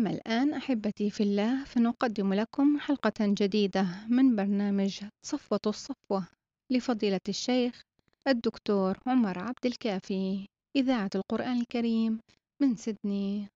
أما الآن أحبتي في الله فنقدم لكم حلقة جديدة من برنامج صفوة الصفوة لفضيلة الشيخ الدكتور عمر عبد الكافي، إذاعة القرآن الكريم من سيدني